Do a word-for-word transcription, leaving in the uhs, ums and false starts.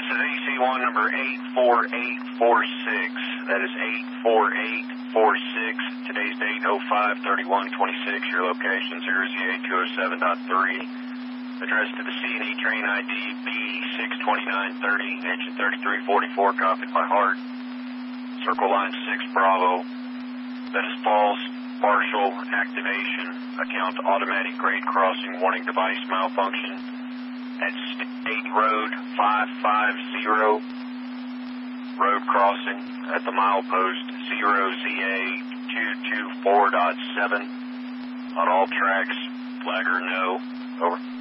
is A C one number eight four eight four six. That is eight four eight four six. Today's date oh five thirty-one twenty-six. Your location zero Z A two oh seven point three. Address to the C and E train I D B six twenty-nine thirty. Engine thirty-three forty-four. Copied by Hart. Circle line six Bravo. That is false. Partial activation. Account automatic grade crossing. Warning device malfunction. At State Road five five zero. Road crossing at the milepost zero Z A two two four point seven. On all tracks. Flagger no. Over.